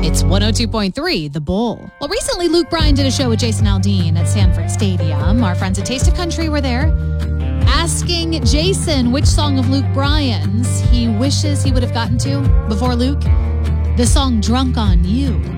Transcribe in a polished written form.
It's 102.3, The Bull. Well, recently Luke Bryan did a show with Jason Aldean at Sanford Stadium. Our friends at Taste of Country were there, asking Jason which song of Luke Bryan's he wishes he would have gotten to before Luke. The song Drunk on You.